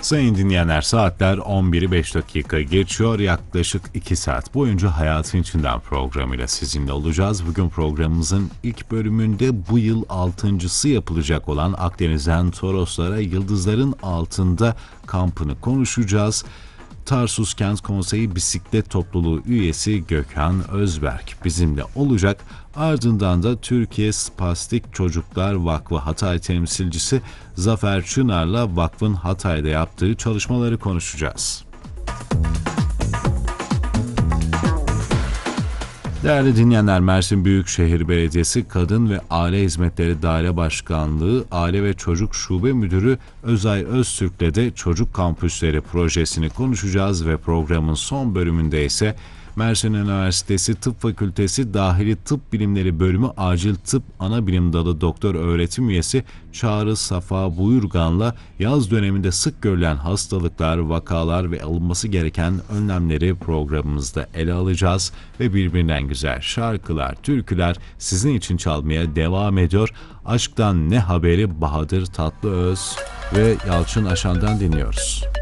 Sayın dinleyenler, saatler 11'i 5 dakika geçiyor. Yaklaşık 2 saat boyunca Hayatın İçinden programıyla sizinle olacağız. Bugün programımızın ilk bölümünde bu yıl 6.'sı yapılacak olan Akdeniz'den Toroslara Yıldızların Altında kampını konuşacağız. Tarsus Kent Konseyi Bisiklet Topluluğu üyesi Gökhan Özberk bizimle olacak. Ardından da Türkiye Spastik Çocuklar Vakfı Hatay temsilcisi Zafer Çınar'la vakfın Hatay'da yaptığı çalışmaları konuşacağız. Değerli dinleyenler, Mersin Büyükşehir Belediyesi Kadın ve Aile Hizmetleri Daire Başkanlığı Aile ve Çocuk Şube Müdürü Özay Öztürk'le de Çocuk Kampüsleri projesini konuşacağız ve programın son bölümünde ise Mersin Üniversitesi Tıp Fakültesi Dahili Tıp Bilimleri Bölümü Acil Tıp Anabilim Dalı Doktor Öğretim Üyesi Çağrı Safa Buyurgan'la yaz döneminde sık görülen hastalıklar, vakalar ve alınması gereken önlemleri programımızda ele alacağız ve birbirinden güzel şarkılar, türküler sizin için çalmaya devam ediyor. Aşktan Ne Haberi Bahadır Tatlıöz ve Yalçın Aşan'dan dinliyoruz.